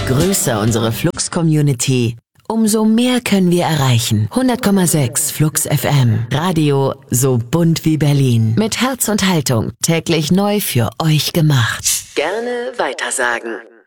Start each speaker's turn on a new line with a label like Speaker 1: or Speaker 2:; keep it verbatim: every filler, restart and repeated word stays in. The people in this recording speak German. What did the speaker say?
Speaker 1: größer unsere Flux-Community, umso mehr können wir erreichen. hundert Komma sechs Flux F M. Radio so bunt wie Berlin. Mit Herz und Haltung täglich neu für euch gemacht. Gerne weitersagen.